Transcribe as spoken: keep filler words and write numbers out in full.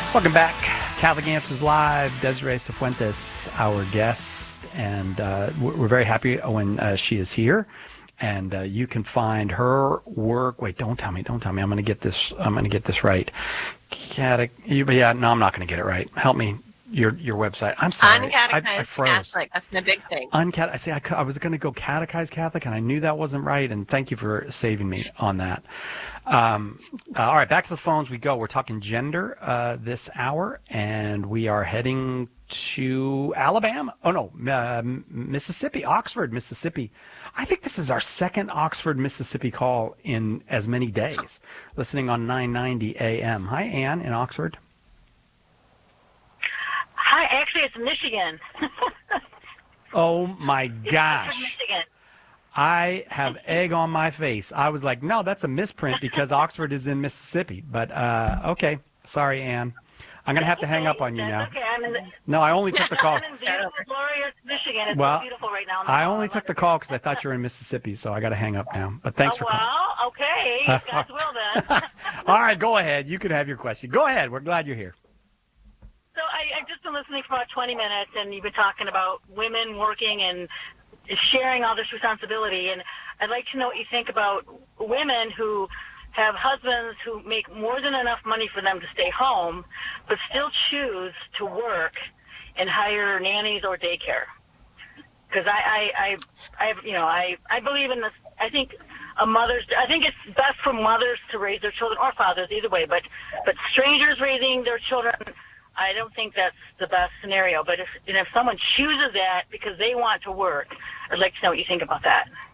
Welcome back. Catholic Answers Live. Desiree Cifuentes, our guest, and uh, we're very happy when uh, she is here. And uh, you can find her work. Wait, don't tell me. Don't tell me. I'm going to get this. I'm going to get this right. Catech. Yeah, no, I'm not going to get it right. Help me. Your your website. I'm sorry. Uncatechized I, I froze. Catholic. That's my big thing. Uncat. I see. I, I was going to go catechized Catholic, and I knew that wasn't right. And thank you for saving me on that. Um, uh, all right, back to the phones we go. We're talking gender uh, this hour, and we are heading to Alabama. Oh no, uh, Mississippi, Oxford, Mississippi. I think this is our second Oxford, Mississippi call in as many days. Listening on nine ninety A M. Hi, Ann in Oxford. Hi, actually, it's Michigan. Oh, my gosh. It's Michigan. I have egg on my face. I was like, no, that's a misprint because Oxford is in Mississippi. But, uh, okay. Sorry, Ann. I'm going to have to hang up on you now. That's okay. I'm in the, no, I only took the call. I'm in beautiful, glorious Michigan. It's well, so beautiful right now. I only took the call because I thought you were in Mississippi, so I got to hang up now. But thanks oh, for calling. Well, okay. God's will then. All right, go ahead. You can have your question. Go ahead. We're glad you're here. So I, I've just been listening for about twenty minutes, and you've been talking about women working and sharing all this responsibility. And I'd like to know what you think about women who have husbands who make more than enough money for them to stay home, but still choose to work and hire nannies or daycare. Because I, I, I, I, you know, I, I believe in this. I think a mother's. I think it's best for mothers to raise their children, or fathers, either way. But, but strangers raising their children, I don't think that's the best scenario. But if, and if someone chooses that because they want to work, I'd like to know what you think about that.